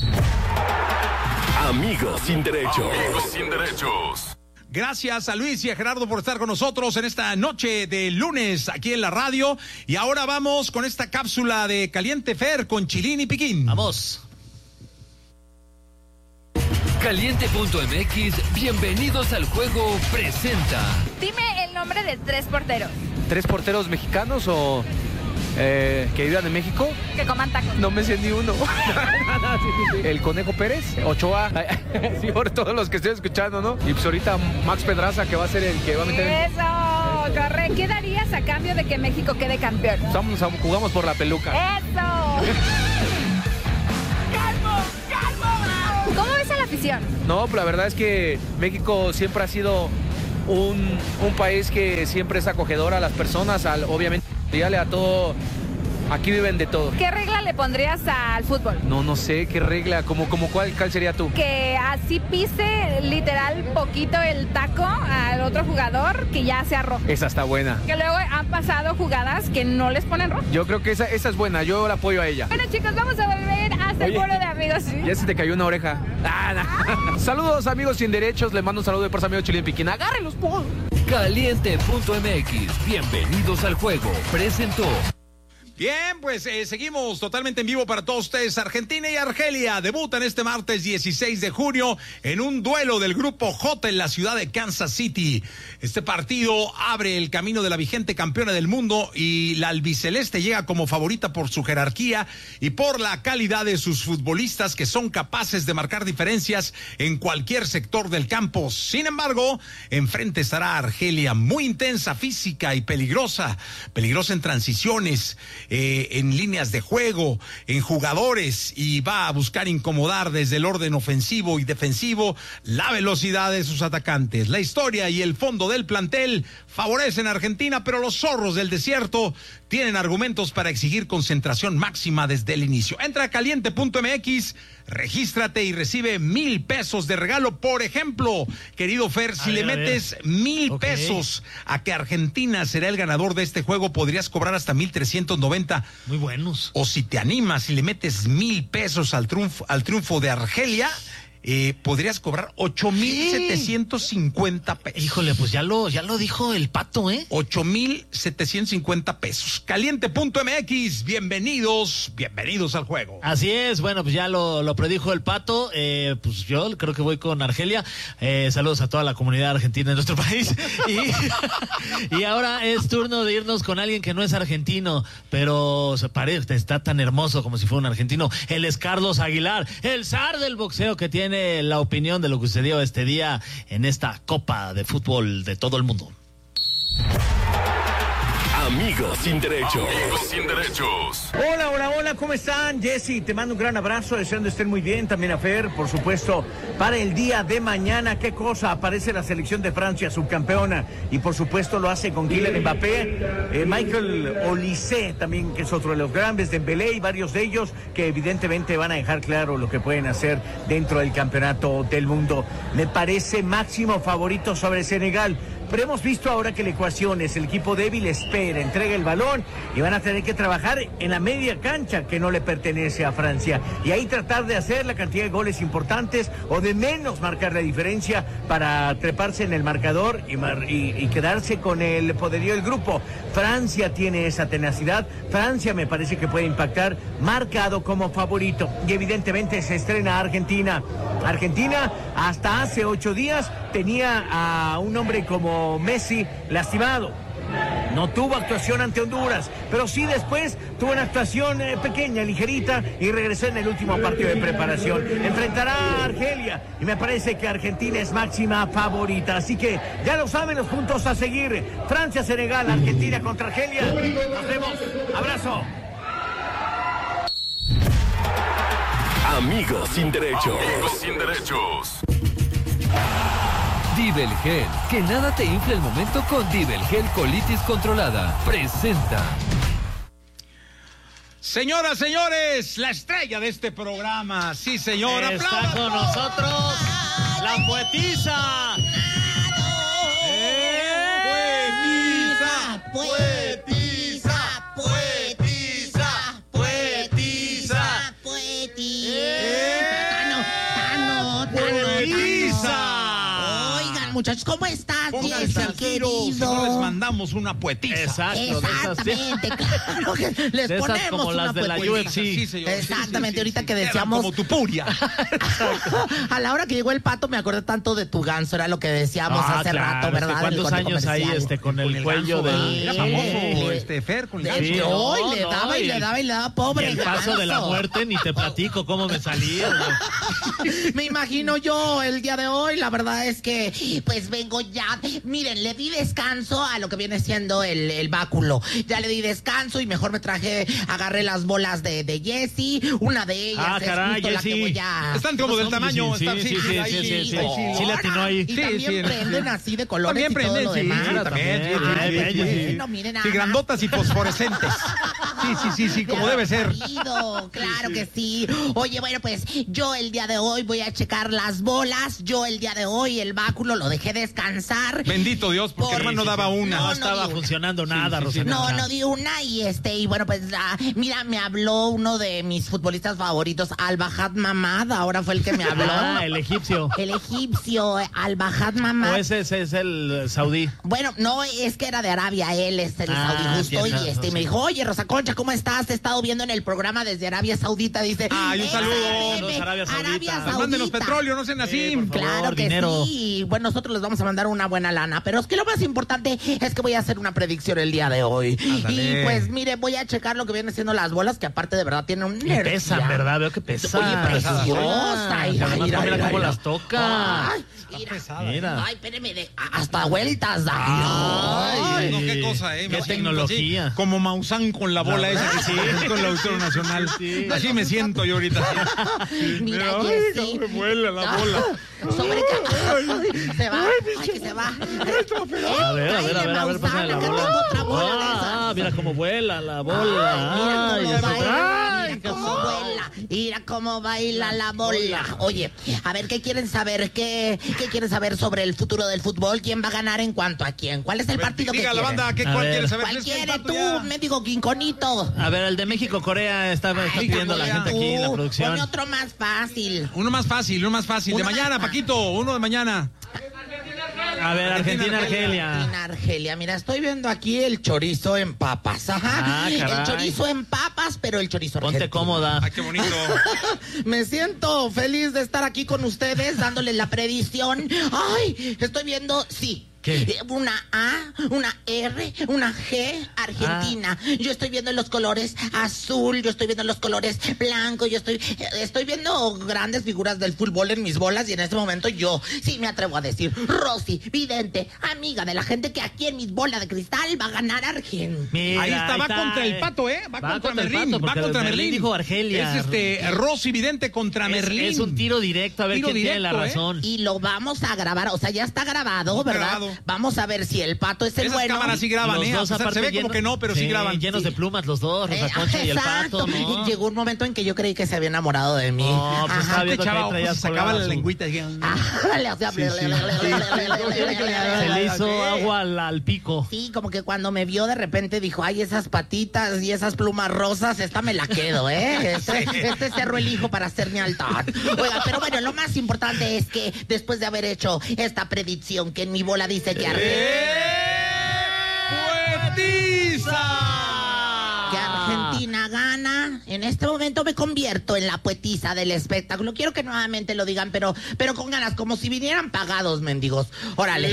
Amigos sin derechos. Amigos sin derechos. Gracias a Luis y a Gerardo por estar con nosotros en esta noche de lunes aquí en la radio. Y ahora vamos con esta cápsula de Caliente Fer con Chilín y Piquín. Vamos. Caliente punto M X, bienvenidos al juego, presenta. Dime el nombre de tres porteros. ¿Tres porteros mexicanos o Eh, que vivan en México. Que coman tacos. No me sé ni uno. El Conejo Pérez, Ochoa, sí, por todos los que estoy escuchando, ¿no? Y pues ahorita Max Pedraza, que va a ser el que va a meter... Eso, corre. ¿Qué darías a cambio de que México quede campeón? Vamos a, jugamos por la peluca. ¡Eso! ¡Calmo, calmo! ¿Cómo ves a la afición? No, pues la verdad es que México siempre ha sido un, un país que siempre es acogedor a las personas, al, obviamente, dígale a todo... Aquí viven de todo. ¿Qué regla le pondrías al fútbol? No, no sé, ¿qué regla? ¿Cómo, cómo cuál, cuál sería tú? Que así pise literal poquito el taco al otro jugador que ya sea rojo. Esa está buena. Que luego han pasado jugadas que no les ponen rojo. Yo creo que esa, esa es buena, yo la apoyo a ella. Bueno, chicos, vamos a volver hasta el foro de amigos. ¿Sí? Ya se te cayó una oreja. Ah, nah. Saludos, amigos sin derechos. Les mando un saludo de parte amigo Chile en Piquín. Agárrenlos, po. Caliente punto m x. Bienvenidos al juego. Presentó. Bien, pues eh, seguimos totalmente en vivo para todos ustedes. Argentina y Argelia debutan este martes dieciséis de junio en un duelo del Grupo J en la ciudad de Kansas City. Este partido abre el camino de la vigente campeona del mundo y la albiceleste llega como favorita por su jerarquía y por la calidad de sus futbolistas que son capaces de marcar diferencias en cualquier sector del campo. Sin embargo, enfrente estará Argelia, muy intensa, física y peligrosa, peligrosa en transiciones, Eh, en líneas de juego, en jugadores, y va a buscar incomodar desde el orden ofensivo y defensivo la velocidad de sus atacantes. La historia y el fondo del plantel favorecen a Argentina, pero los zorros del desierto tienen argumentos para exigir concentración máxima desde el inicio. Entra a caliente punto m x, regístrate y recibe mil pesos de regalo. Por ejemplo, querido Fer, si ver, le metes mil okay. pesos a que Argentina será el ganador de este juego, podrías cobrar hasta mil trescientos noventa. Muy buenos. O si te animas y le metes mil pesos al triunfo, al triunfo de Argelia, Eh, podrías cobrar ocho mil setecientos cincuenta pesos. Híjole, pues ya lo, ya lo dijo el Pato, ¿eh? ocho mil setecientos cincuenta pesos. Caliente punto m x, bienvenidos, bienvenidos al juego. Así es, bueno, pues ya lo, lo predijo el Pato, eh, pues yo creo que voy con Argelia. Eh, saludos a toda la comunidad argentina de nuestro país. Y, y ahora es turno de irnos con alguien que no es argentino, pero se parece, está tan hermoso como si fuera un argentino. Él es Carlos Aguilar, el zar del boxeo, que tiene la opinión de lo que sucedió este día en esta Copa de Fútbol de todo el mundo. Amigos sin derechos. Amigos sin derechos. Hola, hola, hola, ¿cómo están? Jessy, te mando un gran abrazo, deseando estén muy bien. También a Fer, por supuesto, para el día de mañana. ¿Qué cosa? Aparece la selección de Francia, subcampeona, y por supuesto lo hace con Kylian Mbappé, eh, Michael Olise también, que es otro de los grandes, Dembélé y varios de ellos que evidentemente van a dejar claro lo que pueden hacer dentro del campeonato del mundo. Me parece máximo favorito sobre Senegal. Pero hemos visto ahora que la ecuación es el equipo débil, espera, entrega el balón y van a tener que trabajar en la media cancha que no le pertenece a Francia. Y ahí tratar de hacer la cantidad de goles importantes o de menos marcar la diferencia para treparse en el marcador y, mar y, y quedarse con el poderío del grupo. Francia tiene esa tenacidad. Francia me parece que puede impactar, marcado como favorito. Y evidentemente se estrena Argentina. Argentina hasta hace ocho días tenía a un hombre como Messi lastimado. No tuvo actuación ante Honduras, pero sí después tuvo una actuación eh, pequeña, ligerita, y regresó en el último partido de preparación. Enfrentará a Argelia y me parece que Argentina es máxima favorita. Así que ya lo saben los puntos a seguir. Francia, Senegal, Argentina contra Argelia. Nos vemos. Abrazo. Amigos sin derechos. Amigos sin derechos. Dibelgel, que nada te infle el momento con Dibelgel Colitis Controlada. Presenta. Señoras, señores, la estrella de este programa. Sí, señora. Está ¡aplausos! Con nosotros la poetisa. Poetisa, poetisa, poetisa, poetisa, poetisa. Tano, Tano, Tano. Muchachos, ¿cómo están? Jessy, querido? Si no les mandamos una poetiza. Exacto. Exactamente, claro que les de esas ponemos como una las de la poetiza. U F C. Sí, señor. Exactamente, Sí, sí, sí, ahorita sí, que sí. decíamos... Como tu puria. A la hora que llegó el Pato me acordé tanto de tu ganso, era lo que decíamos Ah, hace claro, rato, ¿verdad? este, ¿Cuántos El corte años ahí comercial. este con el, Con el cuello ganso, de... Era Sí. famoso este Fer con el De ganso. Sí, hecho, no, y le no, daba y, y le el- daba y le daba, Y pobre el paso de la ganso. muerte ni te platico cómo me salía. güey. Me imagino yo el día de hoy, la verdad es que pues vengo ya, miren, le di descanso a lo que viene siendo el, el báculo, ya le di descanso y mejor me traje, agarré las bolas de, de Jessy, una de ellas Ah, es caray, justo la que Jessy. voy a... Están como del tamaño. Sí, están- sí, sí, ahí sí, sí, sí, ahí sí, sí le atinó ahí. Y Sí, también sí, prenden sí. así de colores También y todo prenden, lo sí, demás. sí, también, sí, sí, Ay, sí, bello, sí, sí. sí. No, miren nada Sí, más. grandotas y fosforescentes. Sí, sí, sí, sí, como debe ser. Querido, claro que sí. Oye, bueno, pues yo el día de hoy voy a checar las bolas. Yo el día de hoy el báculo lo dejé descansar. Bendito Dios, porque Por- hermano sí, daba sí. una. No, No, estaba no digo. funcionando nada, sí, sí, Rosana. No, no di una y este, y bueno, pues ah, mira, me habló uno de mis futbolistas favoritos, Al-Bahad Mamad, ahora fue el que me habló. Ah, el egipcio. El egipcio, Al-Bahad Mamad. O ese, ese es el saudí. Bueno, no, es que era de Arabia, él es el Ah, saudí justo, tienes y este, razón, me sí. dijo, oye, Rosa Concha, ¿cómo estás? Te he estado viendo en el programa desde Arabia Saudita, dice. Ay, un "Eh, saludo". bebé, Arabia Saudita. Pues mándenos petróleo, no sean así. Sí, por favor. Claro que dinero. sí. Bueno, nosotros les vamos a mandar una buena lana. Pero es que lo más importante es que voy a hacer una predicción el día de hoy. Ándale. Y pues, mire, voy a checar lo que vienen siendo las bolas, que aparte de verdad tienen un Y pesan, ¿verdad? Veo que pesan. Oye, preciosa. Ay, Además, ay, mira ay, cómo ay, las ay. toca. Ay, mira. Mira. Ay, espéreme, de, hasta vueltas. Ay, Ay, ay. no, qué cosa, ¿eh? Qué Me siento tecnología. así, como Maussan con la bola La esa que verdad, se sí. presentó en el Auditorio Nacional. Sí. Así me siento yo ahorita. Sí. Mira, Ay, Jessy. cómo me vuela la bola. Sobre que se va. Ay, que se va. A ver, a ver, a ver, a ver, pásame la Maussan, que bola. tengo otra bola de esas. Ah, mira cómo vuela la bola. Ay, Ay, mira eso- cómo baila, Ay, mira qué cómo so- baila, mira cómo baila la bola. Oye, a ver, ¿qué quieren saber? ¿Qué, qué quieren saber sobre el futuro del fútbol? ¿Quién va a ganar en cuanto a quién? ¿Cuál es el partido que Diga la quieren? banda, ¿qué, A ¿cuál ver. quieres saber? ¿Cuál Es que el quiere Pato tú, ya- mendigo quinconito? A ver, el de México-Corea está, está Ay, pidiendo la Corea. gente aquí en la Tú, producción. Pone otro más fácil. Uno más fácil, uno más fácil. Uno de más mañana, fácil. Paquito, uno de mañana. A ver, Argentina-Argelia. Argentina, Argelia. Mira, estoy viendo aquí el chorizo en papas. Ajá. Ah, el caray. chorizo en papas, pero el chorizo Ponte argentino. cómoda. Ay, qué bonito. Me siento feliz de estar aquí con ustedes dándoles la predicción. Ay, estoy viendo, sí. ¿Qué? Eh, Una A, una R, una G, Argentina. Ah. Yo estoy viendo los colores azul, yo estoy viendo los colores blanco, yo estoy, eh, estoy viendo grandes figuras del fútbol en mis bolas y en este momento yo sí me atrevo a decir, Rosy, vidente, amiga de la gente que aquí en mis bolas de cristal va a ganar Argentina. Mira, Ahí está, va está, contra el eh. Pato, ¿eh? Va, Va contra, contra el Merlín. Pato, Va porque contra Merlín Merlín. dijo Argelia. Es este Rosy Vidente contra Es, Merlín. es un tiro directo, a ver Tiro quién tiene la directo, ¿eh? razón. Y lo vamos a grabar, o sea, ya está grabado, Está ¿verdad? grabado. Vamos a ver si el pato es el Esas bueno. cámaras sí graban, Los ¿eh? dos O sea, se aparte ve como llenos- que no, pero sí, graban. Llenos de plumas los dos, Rosa Eh, Concha y el exacto. Pato, ¿no? Llegó un momento en que yo creí que se había enamorado de mí. No, pues Ajá. estaba viendo que Chava, ahí traías pues, sacaba colgada la su- lengüita. así. Ah, le hacía- Se le hizo agua al, al pico. Sí, como que cuando me vio de repente dijo, ay, esas patitas y esas plumas rosas, esta me la quedo, ¿eh? Este, este cerro elijo para hacer mi altar. Oiga, pero bueno, lo más importante es que después de haber hecho esta predicción que en mi bola dice que ¡Poetiza! que Argentina gana, en este momento me convierto en la poetisa del espectáculo. Quiero que nuevamente lo digan, pero, pero con ganas, como si vinieran pagados, mendigos. Órale.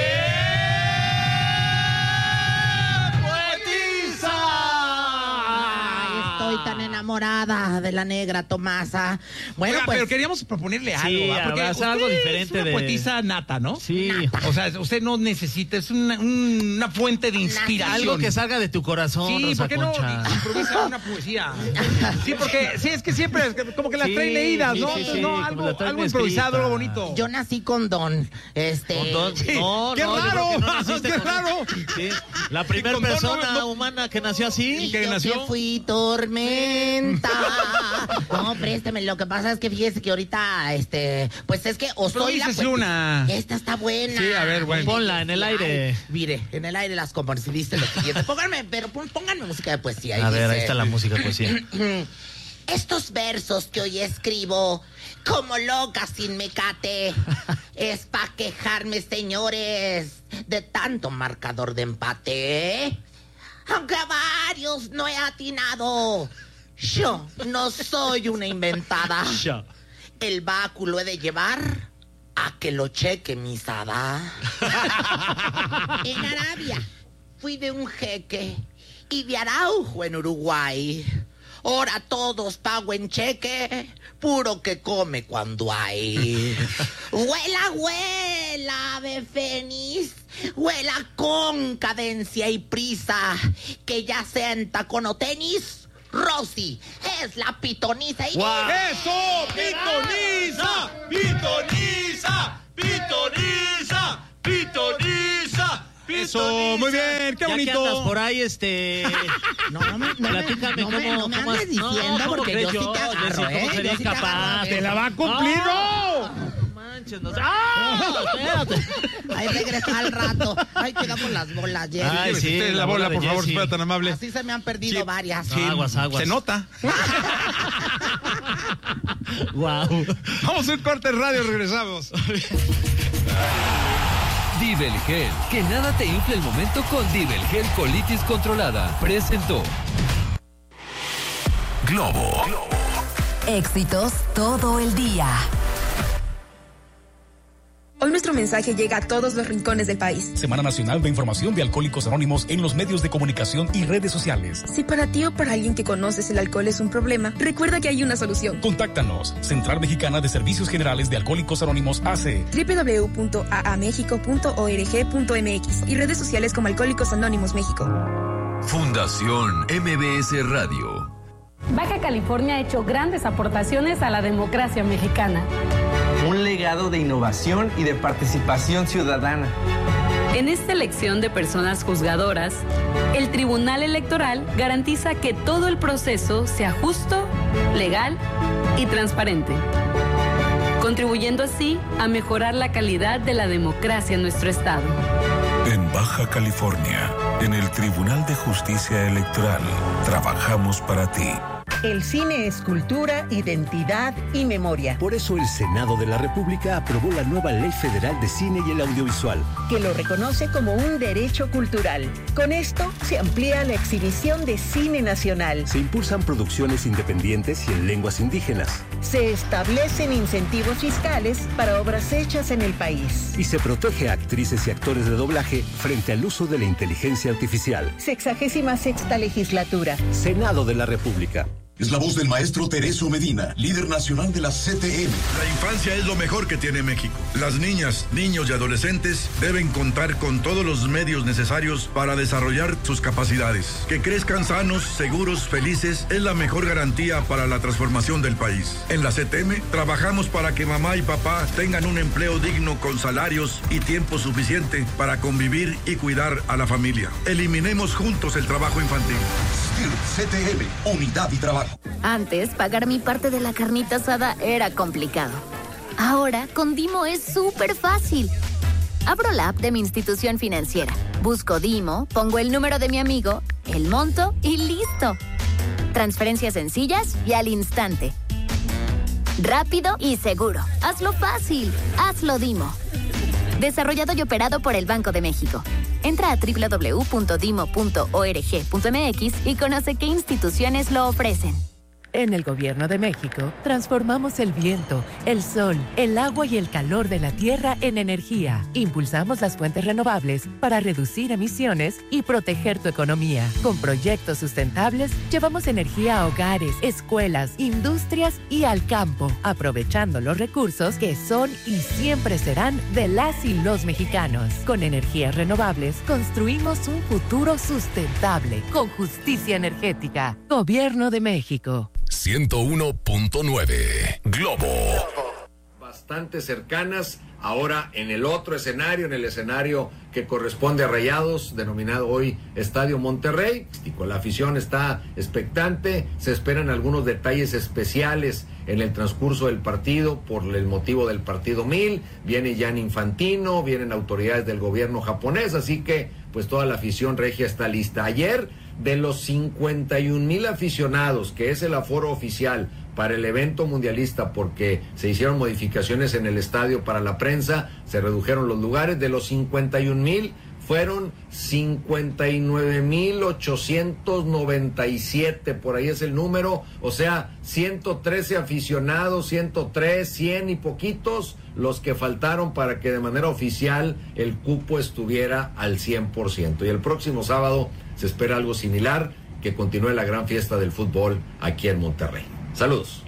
Ay, estoy tan enamorada de la negra Tomasa. Bueno, Oiga, pues... pero queríamos proponerle algo, Sí, ¿va? Porque hacer usted algo diferente es una de- poetisa nata, ¿no? Sí. O sea, usted no necesita, es una, un- una fuente de inspiración. Algo que salga de tu corazón, Sí, Rosa ¿por qué no Concha. improvisa una poesía? Sí, porque sí, es que siempre es que como que las Sí, trae leídas, ¿no? sí, sí, no, como algo, la traen algo improvisado, escrita. algo bonito. Yo nací con don. Este... Con don- Sí. No, ¡Qué no, yo raro! creo que no naciste ¡Qué con- raro! Sí. La primera con don no- persona no- humana que nació así. que Yo nació. que fui tormenta. No, présteme. Lo que pasa es que fíjese que ahorita, este, pues es que o Pero soy la dícese poetisa- una. Esta está buena. Sí, a ver, bueno. Ponla en el aire. Ay, mire, en el aire las componentes. Dice lo siguiente. Pónganme, pero pon- pónganme música de poesía. y A ver, dice, ahí está la música, pues sí. estos versos que hoy escribo, como loca sin mecate, es pa' quejarme, señores, de tanto marcador de empate. Aunque a varios no he atinado, yo no soy una inventada. El báculo he de llevar a que lo cheque mi sada. En Arabia fui de un jeque y de Araujo en Uruguay. Ahora todos pago en cheque, puro que come cuando hay. Huela, huela, ave fénix, huela con cadencia y prisa, que ya sea en tacón o tenis, Rosy es la pitoniza y... ¡Wow! ¡Eso! ¡Pitoniza! ¡Pitoniza! ¡Pitoniza! ¡Pitoniza! Eso, muy bien, qué ya bonito. Que andas por ahí, este... No, no me, no Platícame no cómo... me, no me cómo andes diciendo, no, porque yo, yo sí te agarro, Jessy, ¿eh? ¿Cómo sería Yo sí te capaz? agarro, ¡Te la va a cumplir, no! No manches, no... ¡Ah! Espérate. Ahí regresa al rato. Ay, cuidado con las bolas, Jessy. Ay, sí, la, la bola, bola por favor, si fuera tan amable. Así se me han perdido sí, varias. Sí, aguas, aguas. Se nota. Wow. Vamos a un corte de radio, regresamos. Dibelgel, que nada te infle el momento con Dibelgel Colitis Controlada. Presentó Globo. Éxitos todo el día. Hoy nuestro mensaje llega a todos los rincones del país. Semana Nacional de Información de Alcohólicos Anónimos en los medios de comunicación y redes sociales. Si para ti o para alguien que conoces el alcohol es un problema, recuerda que hay una solución. Contáctanos. Central Mexicana de Servicios Generales de Alcohólicos Anónimos A C. doble u doble u doble u punto a a mexico punto org punto m x y redes sociales como Alcohólicos Anónimos México. Fundación M B S Radio. Baja California ha hecho grandes aportaciones a la democracia mexicana. Un legado de innovación y de participación ciudadana. En esta elección de personas juzgadoras, el Tribunal Electoral garantiza que todo el proceso sea justo, legal y transparente, contribuyendo así a mejorar la calidad de la democracia en nuestro estado. En Baja California, en el Tribunal de Justicia Electoral, trabajamos para ti. El cine es cultura, identidad y memoria. Por eso el Senado de la República aprobó la nueva Ley Federal de Cine y el Audiovisual, que lo reconoce como un derecho cultural. Con esto se amplía la exhibición de cine nacional. Se impulsan producciones independientes y en lenguas indígenas. Se establecen incentivos fiscales para obras hechas en el país. Y se protege a actrices y actores de doblaje frente al uso de la inteligencia artificial. Sexagésima sexta legislatura. Senado de la República. Es la voz del maestro Teresio Medina, líder nacional de la C T M. La infancia es lo mejor que tiene México. Las niñas, niños y adolescentes deben contar con todos los medios necesarios para desarrollar sus capacidades. Que crezcan sanos, seguros, felices es la mejor garantía para la transformación del país. En la C T M trabajamos para que mamá y papá tengan un empleo digno con salarios y tiempo suficiente para convivir y cuidar a la familia. Eliminemos juntos el trabajo infantil. C T M, unidad y trabajo. Antes, pagar mi parte de la carnita asada era complicado. Ahora, con Dimo es súper fácil. Abro la app de mi institución financiera, busco Dimo, pongo el número de mi amigo, el monto y listo. Transferencias sencillas y al instante. Rápido y seguro. Hazlo fácil. Hazlo Dimo. Desarrollado y operado por el Banco de México. Entra a doble u doble u doble u punto dimo punto org punto m x y conoce qué instituciones lo ofrecen. En el Gobierno de México, transformamos el viento, el sol, el agua y el calor de la tierra en energía. Impulsamos las fuentes renovables para reducir emisiones y proteger tu economía. Con proyectos sustentables, llevamos energía a hogares, escuelas, industrias y al campo, aprovechando los recursos que son y siempre serán de las y los mexicanos. Con energías renovables, construimos un futuro sustentable, con justicia energética. Gobierno de México. ciento uno punto nueve Globo. Bastante cercanas, ahora en el otro escenario, en el escenario que corresponde a Rayados, denominado hoy Estadio Monterrey. La afición está expectante, se esperan algunos detalles especiales en el transcurso del partido por el motivo del partido mil. Viene Gianni Infantino, vienen autoridades del gobierno japonés, así que pues toda la afición regia está lista. Ayer de los cincuenta y un mil aficionados, que es el aforo oficial para el evento mundialista, porque se hicieron modificaciones en el estadio para la prensa, se redujeron los lugares, de los cincuenta y un mil fueron cincuenta y nueve mil ochocientos noventa y siete, por ahí es el número, o sea, ciento trece aficionados, ciento tres, cien y poquitos los que faltaron para que de manera oficial el cupo estuviera al cien por ciento. Y el próximo sábado se espera algo similar, que continúe la gran fiesta del fútbol aquí en Monterrey. Saludos.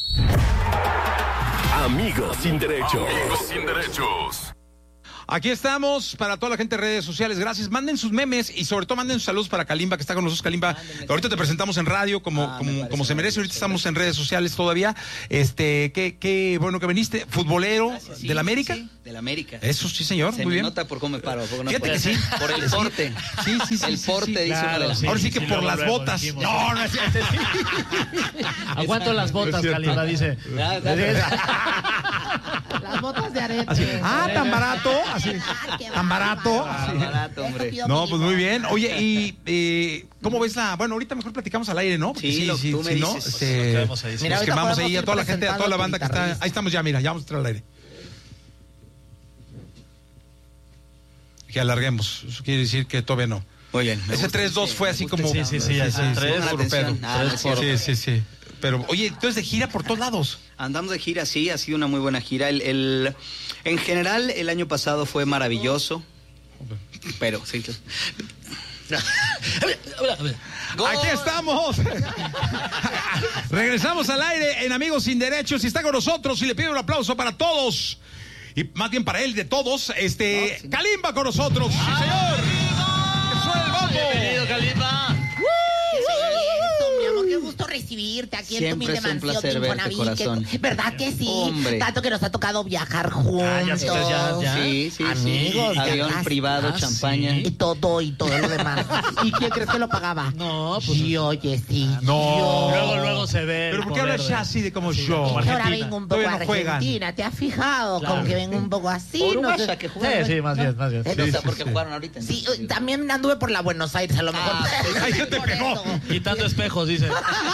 Amigos sin derechos. Amigos sin derechos. Aquí estamos para toda la gente de redes sociales. Gracias. Manden sus memes y sobre todo manden sus saludos para Kalimba, que está con nosotros. Kalimba, ahorita te presentamos en radio como, ah, como, como se merece. Ahorita estamos en redes sociales todavía. Este, qué, qué bueno que viniste. Futbolero sí, del América. Sí, del América. Eso sí, señor. Se Muy me bien. nota por cómo me paro. No Fíjate que sí. Por el porte. Sí, sí, sí. El porte sí, sí, dice claro, una de las sí, Ahora sí que sí, por luego, las luego botas. dijimos. No, no es cierto. Aguanto las botas, Kalimba, dice. Las botas de arete. Así. Ah, tan barato. Así. Ah, Tan barato. Ah, Sí. barato, hombre. No, pues muy bien. Oye, y eh, ¿cómo ves la...? Bueno, ahorita mejor platicamos al aire, ¿no? Porque Sí, lo que tú me si no, dices. este, Nos quedamos ahí, sí. mira, nos ahorita quemamos ahí podemos a ir toda la gente, a toda la banda que está... presentando Ahí estamos ya, mira, ya vamos a entrar al aire. Que alarguemos. Eso quiere decir que todavía no. Muy bien. Ese tres dos fue así como... Sí, sí, sí, ya está. Tres por pedo. Ah, no es cierto. Sí, sí, sí. Pero, oye, entonces de gira por todos lados. Andamos de gira, sí, ha sido una muy buena gira. El, el, en general, el año pasado fue maravilloso. Pero, sí. Aquí estamos. Regresamos al aire en Amigos Sin Derechos y está con nosotros y le pido un aplauso para todos. Y más bien para él de todos, este, no, sí. Kalimba con nosotros. Sí, señor. Que suene el bombo. Bienvenido, Kalimba. Mi amor, qué gusto recibirte aquí Siempre en tu humilde es un mansión placer verte, Infonavit. corazón. Que, ¿verdad que sí? Hombre. Tanto que nos ha tocado viajar juntos. Ah, ya, ya, ya. Sí, sí, Amigos, sí. ya Avión casi. privado, Ah, champaña. sí. Y todo, y todo lo demás. ¿Y quién crees que lo pagaba? No, pues... Sí, oye, sí. No. Yo. Luego, luego se ve. Pero ¿por qué hablas ya así de como yo? como Ahora Argentina. vengo un poco Todavía a no juegan. Argentina, ¿te has fijado? Claro. Como que vengo un poco así. Uruguaya, no sé. que jugaron. Sí, sí, más bien, más bien. Sí, O sea, sí, porque sí. jugaron ahorita. Sí, entonces, también anduve por la Buenos Aires, a lo mejor. Ah, sí, Ahí se te Por pegó. eso. Quitando espejos, dice.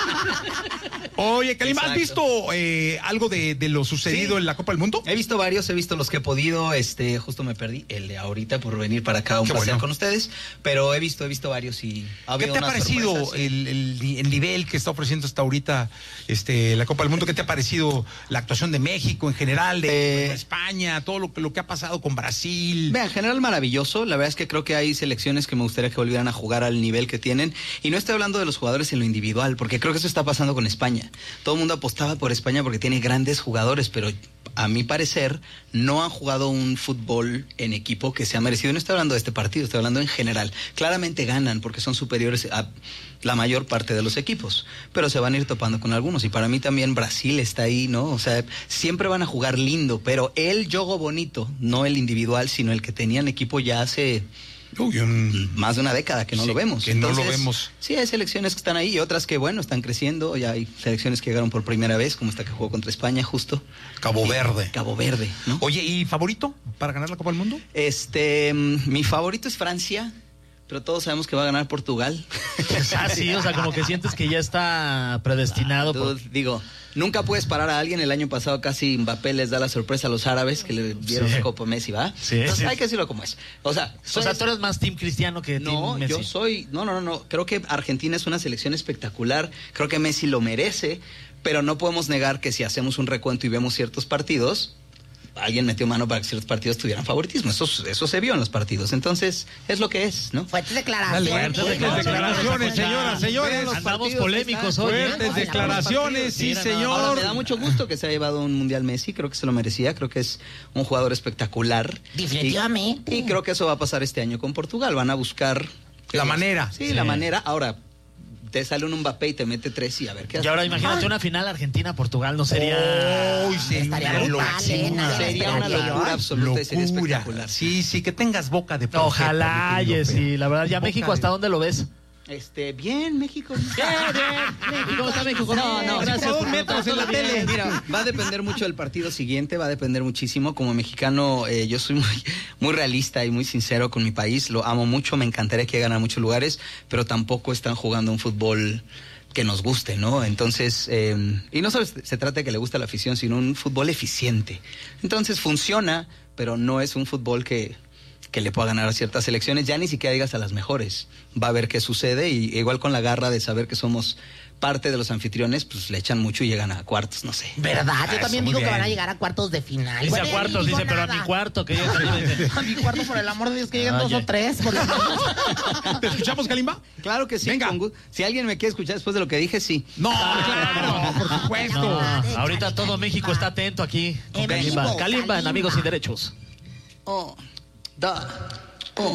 Oye, Kalimba, ¿has Exacto. visto eh, algo de, de lo sucedido Sí. en la Copa del Mundo? He visto varios, he visto los que he podido, este, justo me perdí el de ahorita por venir para acá, un Qué placer bueno. con ustedes, pero he visto, he visto varios y ha ¿Qué habido te ha unas parecido sorpresas, sí. el, el- el nivel que está ofreciendo hasta ahorita este, la Copa del Mundo? ¿Qué te ha parecido la actuación de México en general, de, Eh, de España, todo lo, que- lo que ha pasado con Brasil? Vea, en general maravilloso. La verdad es que creo que hay selecciones que me gustaría que volvieran a jugar al nivel que tienen. Y no estoy hablando de los jugadores en lo individual, porque creo que eso está pasando con España. Todo el mundo apostaba por España porque tiene grandes jugadores, pero a mi parecer no han jugado un fútbol en equipo que se ha merecido. No estoy hablando de este partido, estoy hablando en general. Claramente ganan porque son superiores a la mayor parte de los equipos, pero se van a ir topando con algunos. Y para mí también Brasil está ahí, ¿no? O sea, siempre van a jugar lindo, pero el juego bonito, no el individual, sino el que tenían equipo ya hace Uy, un- más de una década que no Sí, lo vemos. que no lo vemos. Sí, hay selecciones que están ahí y otras que, bueno, están creciendo. Ya hay selecciones que llegaron por primera vez, como esta que jugó contra España, justo. Cabo Y- Verde. Cabo Verde, ¿no? Oye, ¿y favorito para ganar la Copa del Mundo? Este, mm, mi favorito es Francia, pero todos sabemos que va a ganar Portugal. Ah, sí, o sea, como que sientes que ya está predestinado. Tú, por... Digo, nunca puedes parar a alguien. El año pasado casi Mbappé les da la sorpresa a los árabes que le dieron Sí. la Copa a Messi, ¿va? Sí, Entonces sí. hay que decirlo como es. O sea, O sea, tú eres más Team Cristiano que No, Team Messi. yo soy, no, no, no, no, creo que Argentina es una selección espectacular, creo que Messi lo merece, pero no podemos negar que si hacemos un recuento y vemos ciertos partidos, alguien metió mano para que ciertos partidos tuvieran favoritismo, eso, eso se vio en los partidos, entonces es lo que es, ¿no? Fuertes Dale, declaraciones. fuertes declaraciones, señoras, señores. Andamos polémicos hoy. ¿eh? Fuertes declaraciones, sí, Mira, no. señor. Ahora, me da mucho gusto que se haya llevado un mundial Messi, creo que se lo merecía, creo que es un jugador espectacular. Definitivamente. Y, y creo que eso va a pasar este año con Portugal, van a buscar La manera. Sí, Sí. la manera. Ahora, te sale un Mbappé y te mete tres y a ver qué hace. Y ahora imagínate una final Argentina-Portugal, ¿no sería...? Uy, sería Estaría una brutal, ¿eh? locura. Nadie Sería una esperaría. locura absoluta y sería Locura. espectacular. Sí, sí, que tengas boca de profeta, Ojalá, mi querido Jessy, Fer. la verdad. ¿Ya Boca México de- hasta dónde lo ves? Este, bien, México. Bien, bien. México, ¿cómo está México? No, no, gracias. por por metros en la todo bien. tele. Mira, va a depender mucho del partido siguiente, va a depender muchísimo. Como mexicano, eh, yo soy muy, muy realista y muy sincero con mi país. Lo amo mucho, me encantaría que ganen muchos lugares, pero tampoco están jugando un fútbol que nos guste, ¿no? Entonces, eh, y no solo se trata de que le guste a la afición, sino un fútbol eficiente. Entonces funciona, pero no es un fútbol que... que le pueda ganar a ciertas selecciones, ya ni siquiera digas a las mejores. Va a ver qué sucede y igual con la garra de saber que somos parte de los anfitriones, pues le echan mucho y llegan a cuartos, no sé. ¿Verdad? Yo Ah, también eso, digo muy que van a bien. llegar a cuartos de final. Dice Bueno, a cuartos, ni digo dice, pero a nada. mi cuarto, que yo también. A mi cuarto, por el amor de Dios, que lleguen dos Oye. o tres. Por lo menos. ¿Te escuchamos, Kalimba? Claro que sí. Venga. con gu- Si alguien me quiere escuchar después de lo que dije, sí. No, claro, por supuesto. No, ahorita todo México está atento aquí con En Kalimba. vivo, Kalimba en Kalimba. Amigos Sin Derechos. Oh, da.